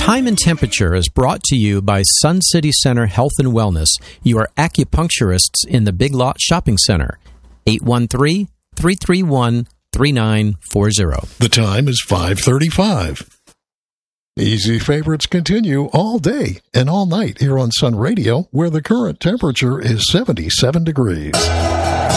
Time and Temperature is brought to you by Sun City Center Health and Wellness, your acupuncturists in the Big Lot Shopping Center. 813-331-3940. The time is 5:35. Easy favorites continue all day and all night here on Sun Radio, where the current temperature is 77 degrees.